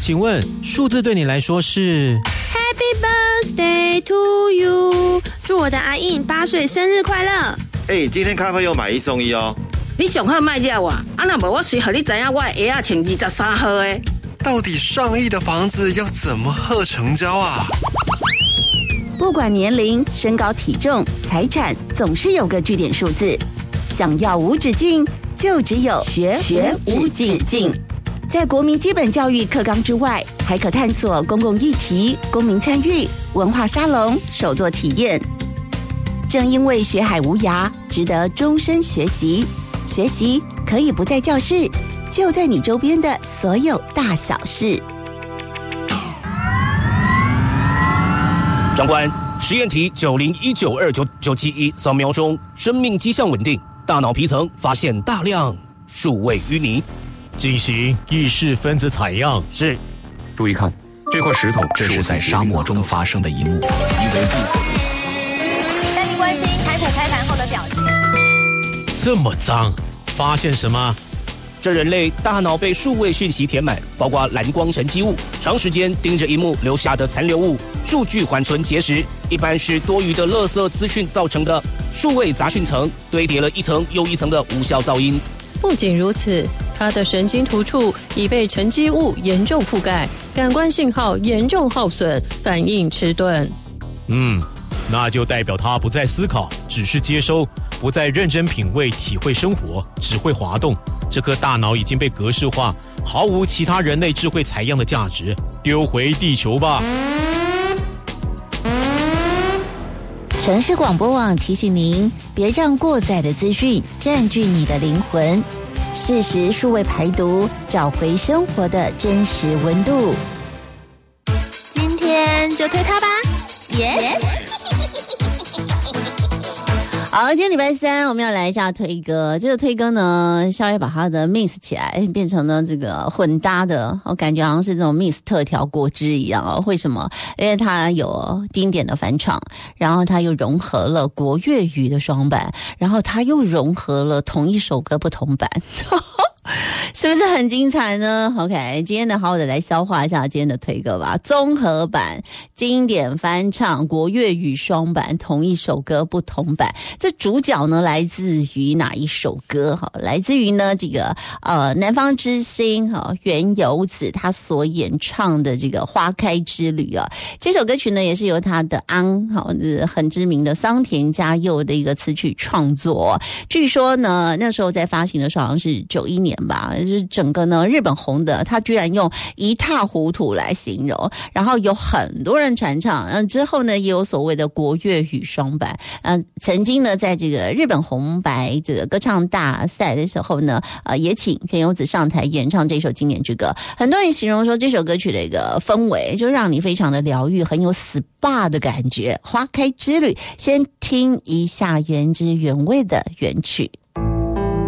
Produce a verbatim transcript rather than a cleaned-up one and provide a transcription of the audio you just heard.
请问数字对你来说是 Happy birthday to you， 祝我的阿印八岁生日快乐。 哎，今天咖啡有买一送一哦。 你上好卖惹我，啊那无我随和你知影我的鞋仔穿二十三号的。 到底上亿的房子要怎么贺成交啊？ 不管年龄、身高、体重、财产，总是有个据点数字。想要无止境，就只有学学无止境。在国民基本教育课纲之外，还可探索公共议题、公民参与、文化沙龙、手作体验。正因为学海无涯，值得终身学习。学习可以不在教室，就在你周边的所有大小事。 长官，实验题九零一九二九九七一扫描中，生命迹象稳定，大脑皮层发现大量数位淤泥， 进行意识分子采样。 是。 注意看，这块石头，这是在沙漠中发生的一幕，因为不可。 带您关心台股开盘后的表现。 这么脏，发现什么？ 这人类大脑被数位讯息填满，包括蓝光沉积物、长时间盯着萤幕留下的残留物、数据缓存结石，一般是多余的垃圾资讯造成的。数位杂讯层堆叠了一层又一层的无效噪音。 不仅如此，它的神经突触已被沉积物严重覆盖，感官信号严重耗损，反应迟钝。 嗯，那就代表他不再思考，只是接收，不再认真品味、体会生活，只会滑动。这颗大脑已经被格式化，毫无其他人类智慧采样的价值，丢回地球吧。 城市广播网提醒您，别让过载的资讯占据你的灵魂，适时数位排毒，找回生活的真实温度。 今天就推它吧，耶、yeah! 好，今天礼拜三我们要来一下推歌，这个推歌呢稍微把它的 mix 起来，变成了这个混搭的，我感觉好像是这种 mix 特调果汁一样哦。为什么？因为它有经典的翻唱，然后它又融合了国粤语的双版，然后它又融合了同一首歌不同版是不是很精彩呢？ OK， 今天的好好的来消化一下今天的推歌吧。综合版、经典翻唱、国粤语双版，同一首歌不同版。这主角呢来自于哪一首歌？哈，来自于呢这个呃南方之星哈原由子他所演唱的这个《花开之旅》啊。这首歌曲呢也是由他的安好很知名的桑田佳佑的一个词曲创作。据说呢那时候在发行的时候好像是九一年吧，就是整个呢日本红的，他居然用一塌糊涂来形容，然后有很多人传唱，嗯，之后呢也有所谓的国粤语双版，嗯，曾经呢在这个日本红白这个歌唱大赛的时候呢，呃，也请原由子上台演唱这首经典之歌。很多人形容说这首歌曲的一个氛围就让你非常的疗愈，很有 S P A 的感觉。花开之旅，先听一下原汁原味的原曲。